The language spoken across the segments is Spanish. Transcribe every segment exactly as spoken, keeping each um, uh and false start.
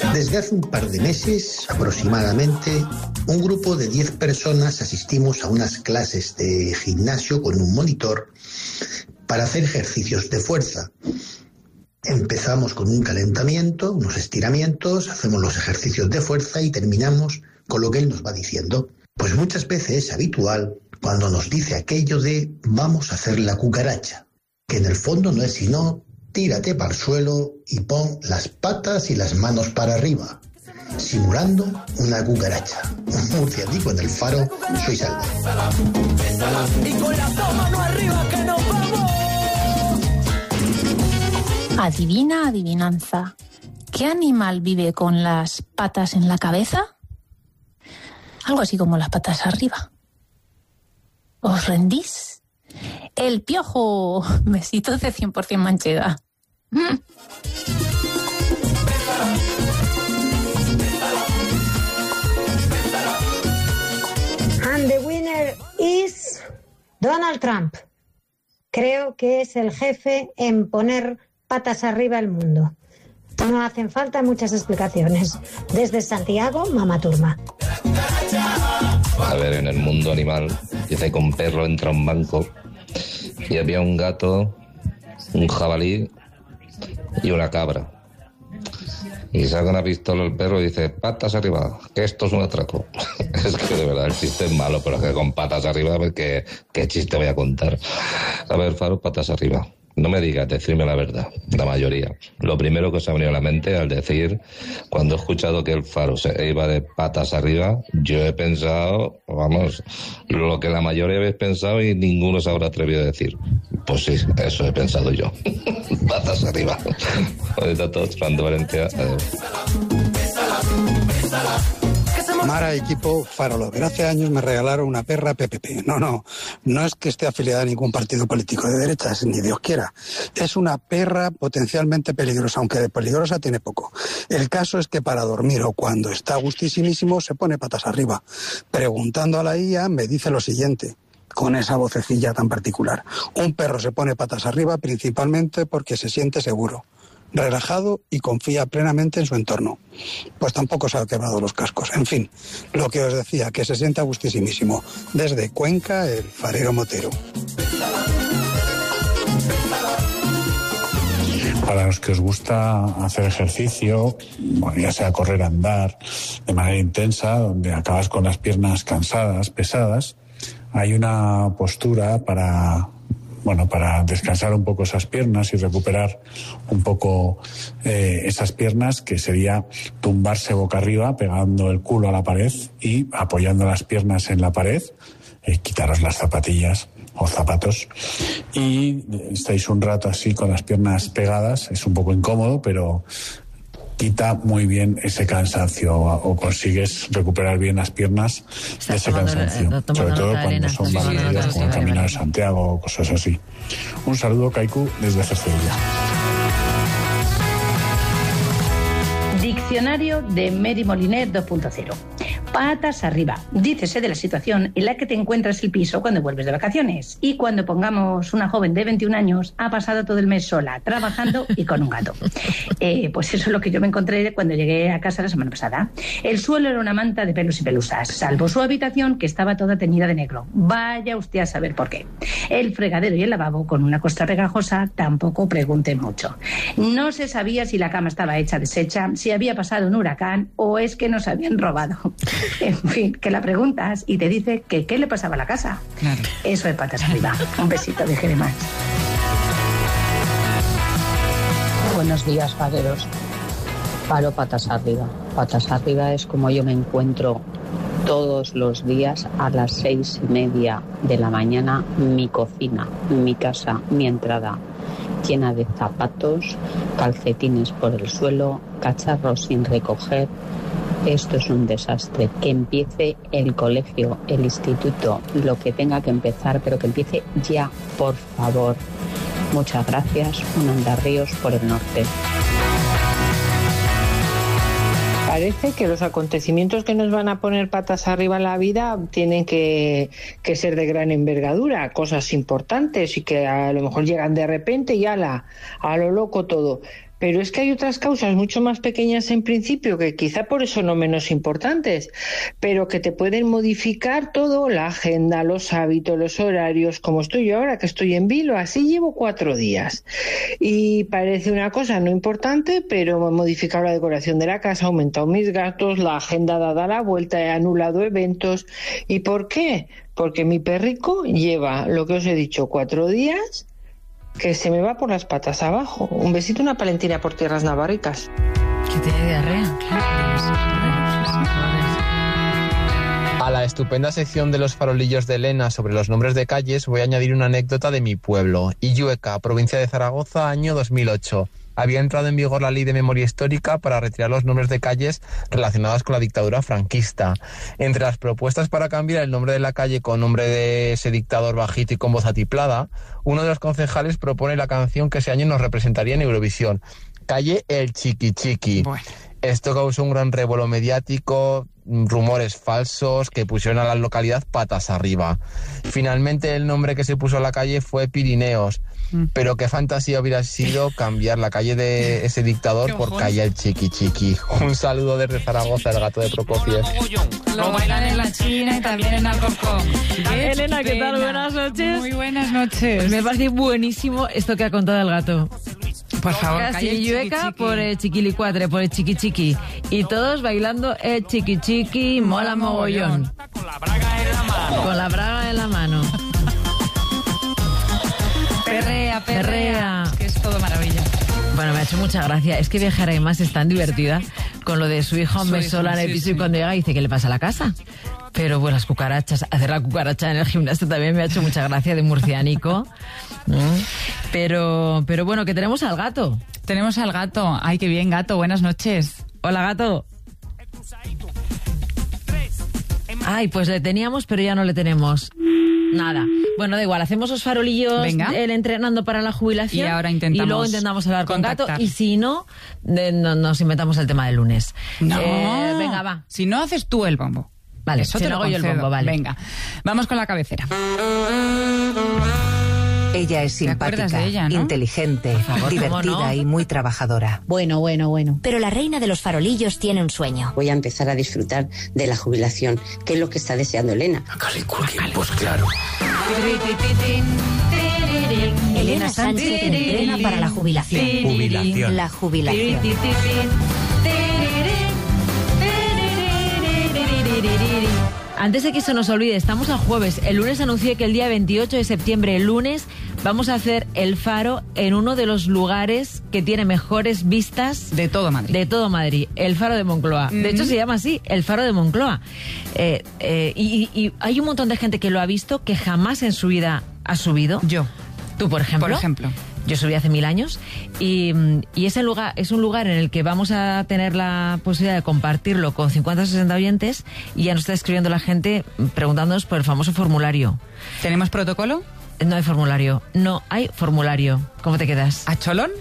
Desde hace un par de meses, aproximadamente, un grupo de diez personas asistimos a unas clases de gimnasio con un monitor para hacer ejercicios de fuerza. Empezamos con un calentamiento, unos estiramientos, hacemos los ejercicios de fuerza y terminamos con lo que él nos va diciendo. Pues muchas veces es habitual cuando nos dice aquello de vamos a hacer la cucaracha, que en el fondo no es sino tírate para el suelo y pon las patas y las manos para arriba, simulando una cucaracha. Un murciélago en el Faro, soy Salva. Y con las dos manos arriba que nos vamos. Adivina, adivinanza. ¿Qué animal vive con las patas en la cabeza? Algo así como las patas arriba. ¿Os rendís? El piojo. Besitos de cien por ciento manchega. Mm. And the winner is Donald Trump. Creo que es el jefe en poner patas arriba el mundo. No hacen falta muchas explicaciones. Desde Santiago, Mama Turma. A ver, en el mundo animal, dice que un perro entra a un banco y había un gato, un jabalí y una cabra. Y saca una pistola el perro y dice, patas arriba, que esto es un atraco. Es que de verdad el chiste es malo, pero que con patas arriba, ¿qué, qué chiste voy a contar? A ver, Faro, patas arriba. No me digas, decirme la verdad, la mayoría. Lo primero que se ha venido a la mente al decir, cuando he escuchado que el Faro se iba de patas arriba, yo he pensado, vamos, lo que la mayoría habéis pensado y ninguno se habrá atrevido a decir. Pues sí, eso he pensado yo. Patas arriba. Ahorita a todos, Fran de Valencia. Adiós. Mara, equipo Farolover. Hace años me regalaron una perra P P P. No, no, no es que esté afiliada a ningún partido político de derechas, ni Dios quiera. Es una perra potencialmente peligrosa, aunque de peligrosa tiene poco. El caso es que para dormir o cuando está gustísimísimo se pone patas arriba. Preguntando a la I A me dice lo siguiente, con esa vocecilla tan particular. Un perro se pone patas arriba principalmente porque se siente seguro, relajado y confía plenamente en su entorno. Pues tampoco se ha quebrado los cascos. En fin, lo que os decía, que se siente gustísimísimo. Desde Cuenca, el farero Motero. Para los que os gusta hacer ejercicio, bueno, ya sea correr, andar de manera intensa, donde acabas con las piernas cansadas, pesadas, hay una postura para... bueno, para descansar un poco esas piernas y recuperar un poco eh, esas piernas, que sería tumbarse boca arriba, pegando el culo a la pared y apoyando las piernas en la pared, eh, quitaros las zapatillas o zapatos y estáis un rato así con las piernas pegadas. Es un poco incómodo, pero quita muy bien ese cansancio, o consigues recuperar bien las piernas de ese cansancio, sobre todo cuando son barridos como el Camino de Santiago o cosas así. Un saludo, Kaiku, desde Sevilla. Diccionario de Mary Moliner dos punto cero. Patas arriba. Dícese de la situación en la que te encuentras el piso cuando vuelves de vacaciones. Y cuando, pongamos, una joven de veintiún años ha pasado todo el mes sola, trabajando y con un gato. Eh, pues eso es lo que yo me encontré cuando llegué a casa la semana pasada. El suelo era una manta de pelos y pelusas, salvo su habitación, que estaba toda teñida de negro. Vaya usted a saber por qué. El fregadero y el lavabo, con una costra pegajosa, tampoco pregunten mucho. No se sabía si la cama estaba hecha deshecha, si había pasado un huracán o es que nos habían robado. En fin, que la preguntas y te dice que qué le pasaba a la casa. Claro. Eso es patas arriba. Un besito de Jeremás. Buenos días, fareros. Paro patas arriba. Patas arriba es como yo me encuentro todos los días a las seis y media de la mañana. Mi cocina, mi casa, mi entrada llena de zapatos, calcetines por el suelo, cacharros sin recoger. Esto es un desastre. Que empiece el colegio, el instituto, lo que tenga que empezar, pero que empiece ya, por favor. Muchas gracias. Un Andarríos por el norte. Parece que los acontecimientos que nos van a poner patas arriba en la vida tienen que, que ser de gran envergadura, cosas importantes y que a lo mejor llegan de repente y ala, a lo loco todo. pero es que hay otras causas mucho más pequeñas en principio, que quizá por eso no menos importantes, pero que te pueden modificar todo, la agenda, los hábitos, los horarios, como estoy yo ahora, que estoy en vilo, así llevo cuatro días. Y parece una cosa no importante, pero he modificado la decoración de la casa, he aumentado mis gastos, la agenda dada la vuelta, he anulado eventos. ¿Y por qué? Porque mi perrico lleva, lo que os he dicho, cuatro días que se me va por las patas abajo. Un besito, una palentina por tierras navarricas. Que tiene diarrea, A la estupenda sección de los farolillos de Elena sobre los nombres de calles voy a añadir una anécdota de mi pueblo. Illueca, provincia de Zaragoza, año dos mil ocho. Había entrado en vigor la ley de memoria histórica para retirar los nombres de calles relacionadas con la dictadura franquista. Entre las propuestas para cambiar el nombre de la calle con nombre de ese dictador bajito y con voz atiplada, uno de los concejales propone la canción que ese año nos representaría en Eurovisión, Calle El Chiqui Chiqui. Bueno. Esto causó un gran revuelo mediático, rumores falsos que pusieron a la localidad patas arriba. Finalmente el nombre que se puso a la calle fue Pirineos, mm. pero qué fantasía hubiera sido cambiar la calle de ese dictador por Calle El Chiqui Chiqui. Un saludo desde Zaragoza, el gato de Prokofiev. Lo bailan en la China y también en Alcorcón. Elena, ¿qué tal? Buenas noches. Muy buenas noches. Pues me parece buenísimo esto que ha contado el gato. Por favor, casi Illueca por el chiquilicuatre, por el chiqui chiqui. Y todos bailando el chiqui chiqui, mola mogollón. Con la braga en la mano. Con la braga en la mano. Perrea, perrea, perrea. Que es todo maravilla. Bueno, me ha hecho mucha gracia. Es que Viajar además es tan divertida con lo de su hijo hombre sola en el piso, sí, y cuando llega dice que le pasa a la casa. Pero bueno, las cucarachas, hacer la cucaracha en el gimnasio también me ha hecho mucha gracia, de murciánico. ¿No? Pero, pero bueno, que tenemos al gato. Tenemos al gato. Ay, qué bien, gato. Buenas noches. Hola, gato. Ay, pues le teníamos, pero ya no le tenemos. Nada. Bueno, da igual, hacemos los farolillos, Venga. él entrenando para la jubilación. Y ahora intentamos. Y luego intentamos hablar contactar. con Gato. Y si no, de, no, nos inventamos el tema del lunes. No. Eh, venga, va. Si no, haces tú el bombo. Vale, eso si te no lo hago yo el bombo, vale. Venga, vamos con la cabecera. Ella es simpática, de ella, ¿no? inteligente, favor, divertida no? y muy trabajadora. Bueno, bueno, bueno. Pero la reina de los farolillos tiene un sueño. Voy a empezar a disfrutar de la jubilación, que es lo que está deseando Elena. Pues claro. Elena Sánchez entrena para la jubilación. Jubilación. La jubilación. Antes de que se nos olvide, estamos a jueves. El lunes anuncié que el día veintiocho de septiembre, el lunes, vamos a hacer el faro en uno de los lugares que tiene mejores vistas de todo Madrid. De todo Madrid, el Faro de Moncloa. Mm-hmm. De hecho, se llama así, el Faro de Moncloa. Eh, eh, y, y hay un montón de gente que lo ha visto, que jamás en su vida ha subido. Yo. Tú, por ejemplo. Por ejemplo. Yo subí hace mil años y, y ese lugar es un lugar en el que vamos a tener la posibilidad de compartirlo con cincuenta o sesenta oyentes, y ya nos está escribiendo la gente preguntándonos por el famoso formulario. ¿Tenemos protocolo? No hay formulario. No hay formulario. ¿Cómo te quedas? ¿A cholón?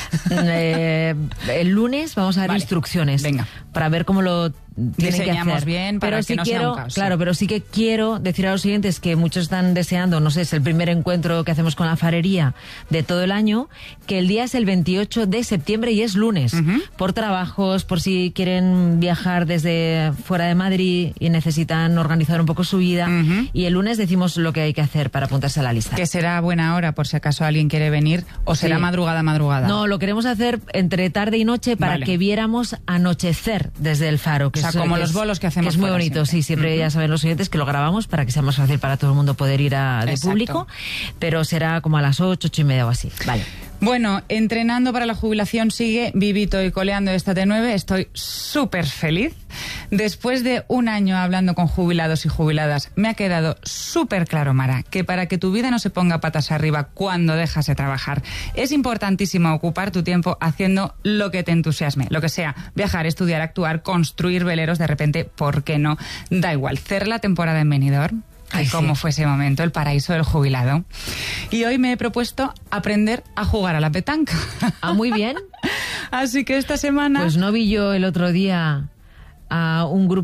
Eh, el lunes vamos a dar vale. instrucciones. Venga. Para ver cómo lo tienen que hacer. bien para pero que sí no quiero, sea un caos. Claro, pero sí que quiero decir a los siguientes que muchos están deseando, no sé, es el primer encuentro que hacemos con la farería de todo el año, que el día es el veintiocho de septiembre y es lunes. Uh-huh. Por trabajos, por si quieren viajar desde fuera de Madrid y necesitan organizar un poco su vida. Uh-huh. Y el lunes decimos lo que hay que hacer para apuntarse a la lista. Que será buena hora por si acaso alguien quiere venir, o será sí. madrugada, madrugada. No, lo queremos hacer entre tarde y noche para vale. que viéramos anochecer desde el faro. Que o sea, es, como que los es, bolos que hacemos. Que es muy bonito, siempre. sí, siempre uh-huh. ya saben los oyentes que lo grabamos para que sea más fácil para todo el mundo poder ir a, de Exacto. público, pero será como a las ocho, ocho y media o así. Vale. Bueno, entrenando para la jubilación sigue vivito y coleando esta T nueve. Estoy súper feliz. Después de un año hablando con jubilados y jubiladas, me ha quedado súper claro, Mara, que para que tu vida no se ponga patas arriba cuando dejas de trabajar, es importantísimo ocupar tu tiempo haciendo lo que te entusiasme, lo que sea, viajar, estudiar, actuar, construir veleros, de repente, ¿por qué no? Da igual, cerrar la temporada en Benidorm. Ay, cómo sí. fue ese momento, el paraíso del jubilado. Y hoy me he propuesto aprender a jugar a la petanca. Ah, muy bien. Así que esta semana... Pues no vi yo el otro día a un grupo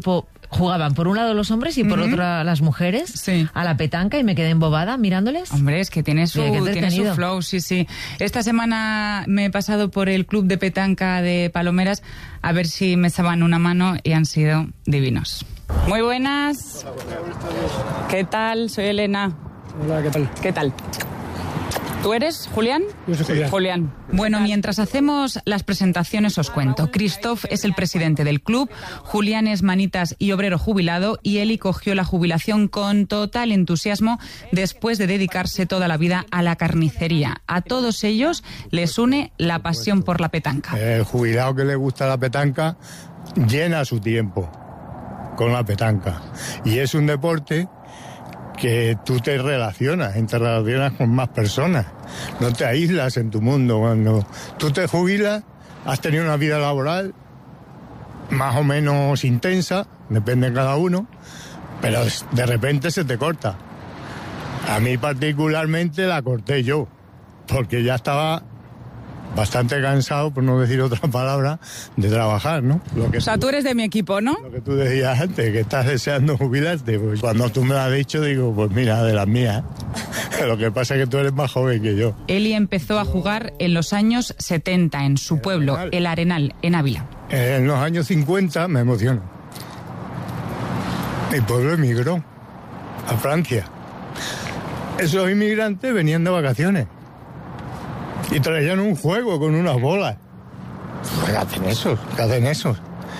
jugaban por un lado los hombres y por uh-huh. otro las mujeres sí. a la petanca y me quedé embobada mirándoles. Hombre, es que tiene su, tiene su flow, sí, sí. Esta semana me he pasado por el club de petanca de Palomeras a ver si me echaban una mano y han sido divinos. Muy buenas. ¿Qué tal? Soy Elena. Hola, ¿qué tal? ¿Qué tal? ¿Tú eres Julián? Yo soy Julián. Julián. Bueno, mientras hacemos las presentaciones os cuento. Christoph es el presidente del club, Julián es manitas y obrero jubilado y Eli cogió la jubilación con total entusiasmo después de dedicarse toda la vida a la carnicería. A todos ellos les une la pasión por la petanca. El jubilado que le gusta la petanca llena su tiempo con la petanca y es un deporte que tú te relacionas, te relacionas con más personas, no te aíslas en tu mundo. Cuando tú te jubilas, has tenido una vida laboral más o menos intensa, depende de cada uno, pero de repente se te corta. A mí particularmente la corté yo, porque ya estaba bastante cansado, por no decir otra palabra, de trabajar, ¿no? Lo que o sea, tú eres de mi equipo, ¿no? Lo que tú decías antes, que estás deseando jubilarte. Pues cuando tú me lo has dicho, digo, pues mira, de las mías. Lo que pasa es que tú eres más joven que yo. Eli empezó a jugar en los años setenta en su pueblo, El Arenal, en Ávila. En los años cincuenta me emociono. Mi pueblo emigró a Francia. Esos inmigrantes venían de vacaciones y traían un juego con unas bolas. ¿Qué hacen esos? ¿Qué hacen esos?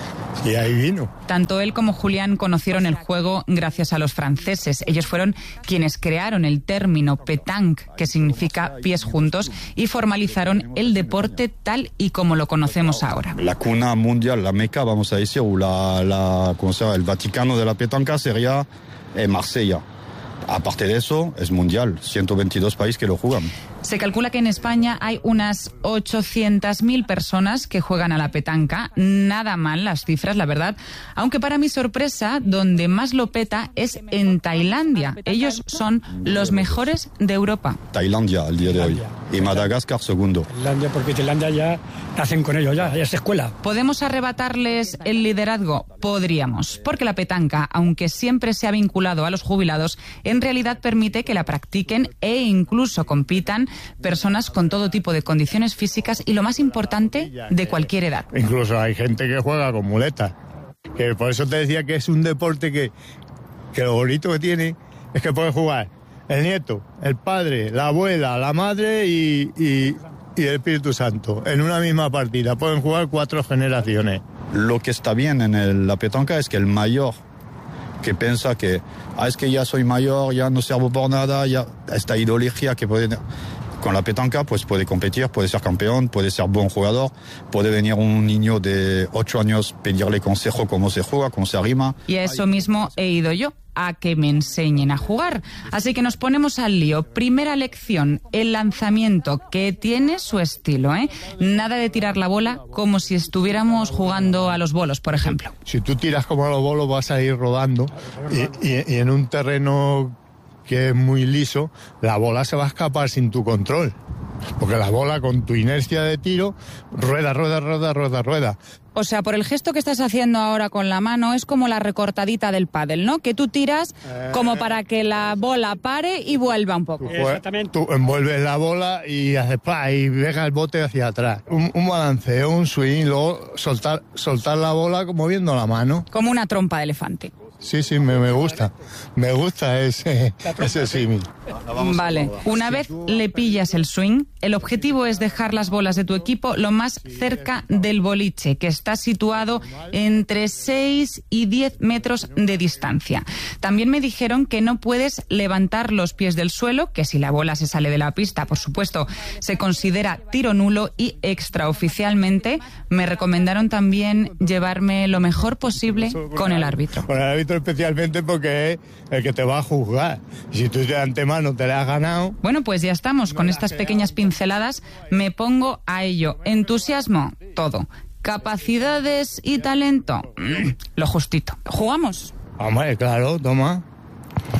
Y ahí vino. Tanto él como Julián conocieron el juego gracias a los franceses. Ellos fueron quienes crearon el término pétanque, que significa pies juntos, y formalizaron el deporte tal y como lo conocemos ahora. La cuna mundial, la Meca, vamos a decir, o la, la, ¿cómo se llama? El Vaticano de la petanca sería eh, Marsella. Aparte de eso, es mundial, ciento veintidós países que lo juegan. Se calcula que en España hay unas ochocientas mil personas que juegan a la petanca. Nada mal las cifras, la verdad. Aunque para mi sorpresa, donde más lo peta es en Tailandia. Ellos son los mejores de Europa. Tailandia, al día de hoy. Y Madagascar, segundo. Tailandia, porque Tailandia ya nacen con ellos, ya, ya es escuela. ¿Podemos arrebatarles el liderazgo? Podríamos. Porque la petanca, aunque siempre se ha vinculado a los jubilados, en realidad permite que la practiquen e incluso compitan personas con todo tipo de condiciones físicas y, lo más importante, de cualquier edad. Incluso hay gente que juega con muletas. Que por eso te decía que es un deporte que, que lo bonito que tiene es que puede jugar el nieto, el padre, la abuela, la madre y, y, y el Espíritu Santo en una misma partida. Pueden jugar cuatro generaciones. Lo que está bien en el, la petanca es que el mayor que piensa que ah, es que ya soy mayor, ya no sirvo por nada, ya esta ideología que puede... Con la petanca pues puede competir, puede ser campeón, puede ser buen jugador, puede venir un niño de ocho años pedirle consejo cómo se juega, cómo se arrima. Y a eso mismo he ido yo, a que me enseñen a jugar. Así que nos ponemos al lío. Primera lección, el lanzamiento, que tiene su estilo, ¿eh? Nada de tirar la bola como si estuviéramos jugando a los bolos, por ejemplo. Si tú tiras como a los bolos vas a ir rodando y, y, y en un terreno que es muy liso, la bola se va a escapar sin tu control. Porque la bola, con tu inercia de tiro, rueda, rueda, rueda, rueda, rueda. O sea, por el gesto que estás haciendo ahora con la mano, es como la recortadita del pádel, ¿no? Que tú tiras eh... como para que la bola pare y vuelva un poco. Tú, Exactamente. Tú envuelves la bola y haces pa y dejas el bote hacia atrás. Un, un balanceo, un swing, luego soltar, soltar la bola moviendo la mano. Como una trompa de elefante. Sí, sí, me, me gusta. Me gusta ese, ese símil. Vale. Una vez le pillas el swing, el objetivo es dejar las bolas de tu equipo lo más cerca del boliche, que está situado entre seis y diez metros de distancia. También me dijeron que no puedes levantar los pies del suelo, que si la bola se sale de la pista, por supuesto, se considera tiro nulo, y extraoficialmente me recomendaron también llevarme lo mejor posible con el árbitro. Con el árbitro especialmente porque es el que te va a juzgar. Si tú de antemano te la has ganado... Bueno, pues ya estamos. Con estas pequeñas pinceladas me pongo a ello. Entusiasmo, todo. Capacidades y talento, lo justito. ¿Jugamos? Hombre, claro, toma.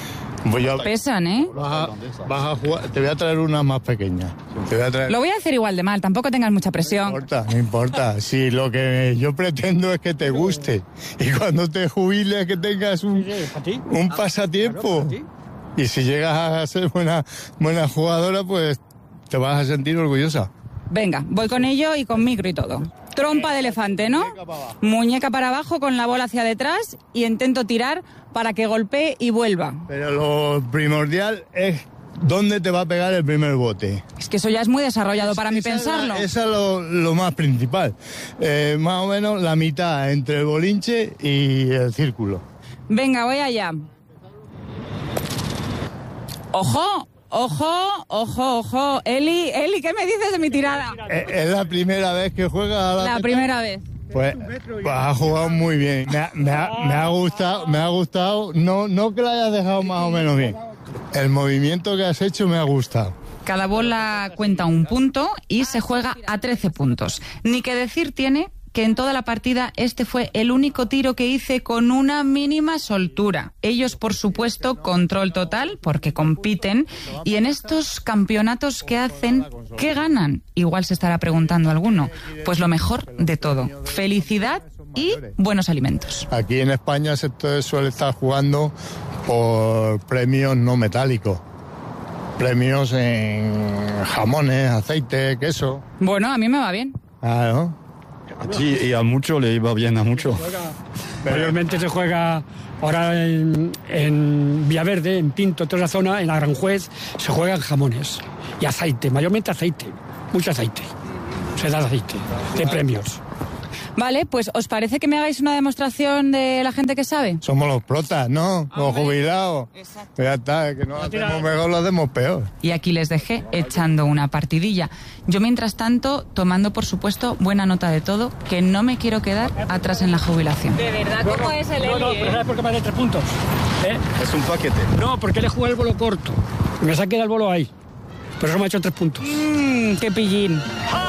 Voy a- Pesan, ¿eh? Vas a, vas a jugar, te voy a traer una más pequeña. Te voy a traer... Lo voy a hacer igual de mal, tampoco tengas mucha presión. No importa, no importa. Si lo que yo pretendo es que te guste y cuando te jubiles que tengas un, un pasatiempo. Y si llegas a ser buena, buena jugadora, pues te vas a sentir orgullosa. Venga, voy con ello y con micro y todo. Trompa de elefante, ¿no? Muñeca para abajo con la bola hacia detrás y intento tirar para que golpee y vuelva. Pero lo primordial es dónde te va a pegar el primer bote. Es que eso ya es muy desarrollado para mí pensarlo. Eso es lo, lo más principal. Eh, más o menos la mitad entre el bolinche y el círculo. Venga, voy allá. ¡Ojo! Ojo, ojo, ojo. Eli, Eli, ¿qué me dices de mi tirada? Es, es la primera vez que juegas a la... La primera vez. Pues, pues has jugado muy bien. Me ha, me, ha, me ha gustado, me ha gustado. No, no que la hayas dejado más o menos bien. El movimiento que has hecho me ha gustado. Cada bola cuenta un punto y se juega a trece puntos. Ni que decir tiene que en toda la partida este fue el único tiro que hice con una mínima soltura. Ellos, por supuesto, control total, porque compiten. Y en estos campeonatos que hacen, ¿qué ganan? Igual se estará preguntando alguno. Pues lo mejor de todo, felicidad y buenos alimentos. Aquí en España se suele estar jugando por premios no metálicos. Premios en jamones, aceite, queso. Bueno, a mí me va bien. Claro. Sí, y a mucho le iba bien a mucho. Mayormente se juega ahora en, en Villaverde, en Pinto, toda la zona, en Aranjuez, se juegan jamones y aceite, mayormente aceite, mucho aceite. Se da aceite de premios. Vale, pues ¿os parece que me hagáis una demostración de la gente que sabe? Somos los protas, ¿no? Los jubilados. Exacto. Ya está, que no lo hacemos mejor, lo hacemos peor. Y aquí les dejé echando una partidilla. Yo, mientras tanto, tomando, por supuesto, buena nota de todo, que no me quiero quedar atrás en la jubilación. ¿De verdad? ¿Cómo es el Eli? No, no, pero ¿sabes por qué me hace tres puntos? ¿Eh? Es un paquete. No, porque le jugué el bolo corto. Me saqué el bolo ahí. Por eso me ha hecho tres puntos. Mmm, qué pillín.